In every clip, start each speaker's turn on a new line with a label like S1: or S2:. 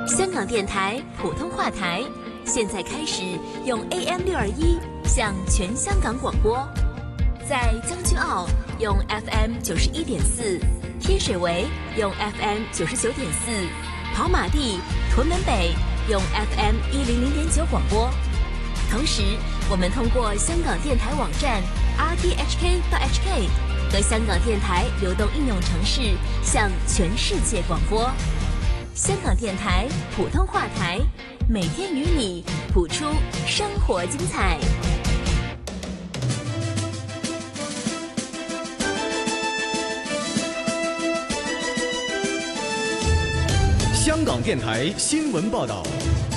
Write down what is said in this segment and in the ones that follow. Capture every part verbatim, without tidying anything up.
S1: 香港电台普通话台现在开始用 A M 六二一向全香港广播，在将军澳用 F M 九十一点四，天水围用 F M 九十九点四，跑马地、屯门北用 F M 一零零点九广播。同时，我们通过香港电台网站 r t h k dot h k 和香港电台流动应用程式向全世界广播。香港电台普通话台，每天与你谱出生活精彩。
S2: 香港电台新闻报道。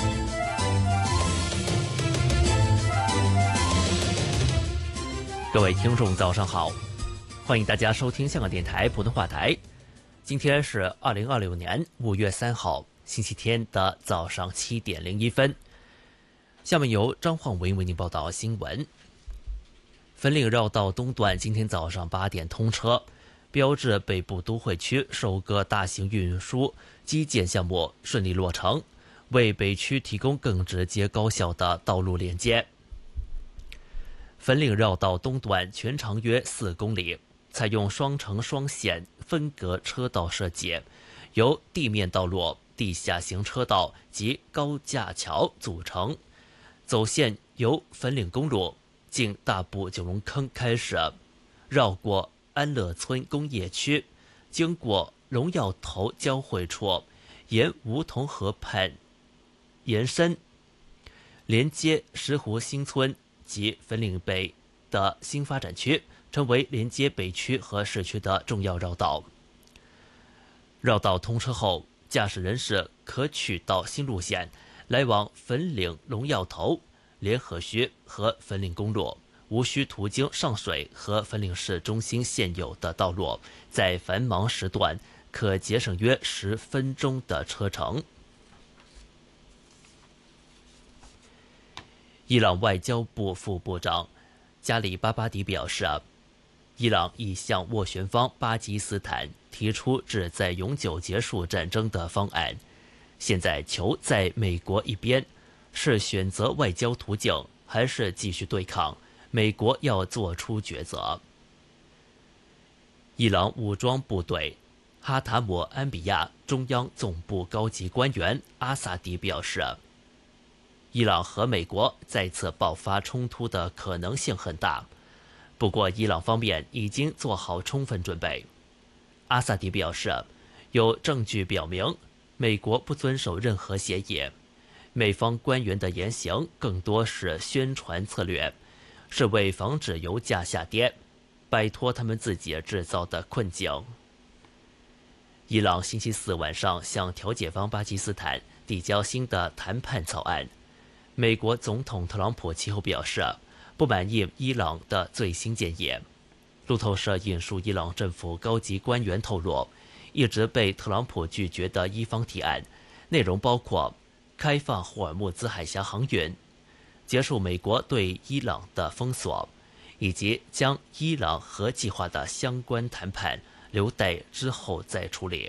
S3: 各位听众早上好，欢迎大家收听香港电台普通话台。今天是二零二六年五月三号星期天的早上七点零一分。下面由张焕维为您报道新闻。粉岭绕道东段今天早上八点通车，标志北部都会区首个大型运输基建项目顺利落成，为北区提供更直接高效的道路连接。粉岭绕道东段全长约四公里，采用双程双线分隔车道设计，由地面道路、地下行车道及高架桥组成。走线由粉岭公路经大埔九龙坑开始，绕过安乐村工业区，经过龙耀头交汇处，沿梧桐河畔延伸，连接石湖新村及粉岭北的新发展区，成为连接北区和市区的重要绕道。绕道通车后，驾驶人士可取到新路线，来往粉岭龙耀头、联合墟和粉岭公路，无需途经上水和粉岭市中心现有的道路，在繁忙时段可节省约十分钟的车程。伊朗外交部副部长加里巴巴迪表示，伊朗已向斡旋方巴基斯坦提出旨在永久结束战争的方案，现在球在美国一边，是选择外交途径还是继续对抗，美国要做出抉择。伊朗武装部队哈塔姆安比亚中央总部高级官员阿萨迪表示，伊朗和美国再次爆发冲突的可能性很大，不过伊朗方面已经做好充分准备。阿萨迪表示，有证据表明美国不遵守任何协议，美方官员的言行更多是宣传策略，是为防止油价下跌，摆脱他们自己制造的困境。伊朗星期四晚上向调解方巴基斯坦递交新的谈判草案，美国总统特朗普其后表示不满意伊朗的最新建议。路透社引述伊朗政府高级官员透露，一直被特朗普拒绝的伊方提案内容包括开放霍尔木兹海峡航运、结束美国对伊朗的封锁，以及将伊朗核计划的相关谈判留待之后再处理。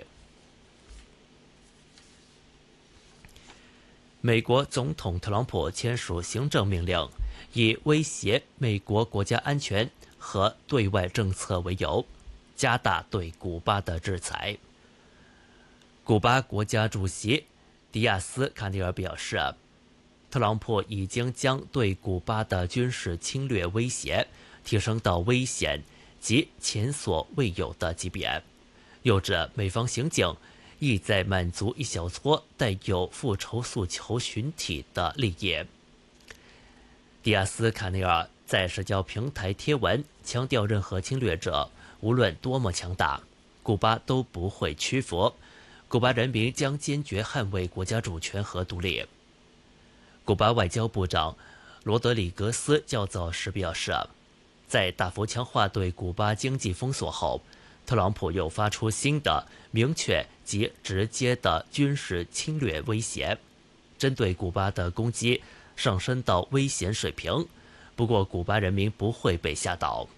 S3: 美国总统特朗普签署行政命令，以威胁美国国家安全和对外政策为由，加大对古巴的制裁。古巴国家主席迪亚斯卡内尔表示，特朗普已经将对古巴的军事侵略威胁提升到危险及前所未有的级别，又指美方行径意在满足一小撮带有复仇诉求群体的利益。迪亚斯卡内尔在社交平台贴文强调，任何侵略者无论多么强大，古巴都不会屈服，古巴人民将坚决捍卫国家主权和独立。古巴外交部长罗德里格斯较早时表示，在大幅强化对古巴经济封锁后，特朗普又发出新的明确及直接的军事侵略威胁，针对古巴的攻击上升到危险水平，不过古巴人民不会被吓倒。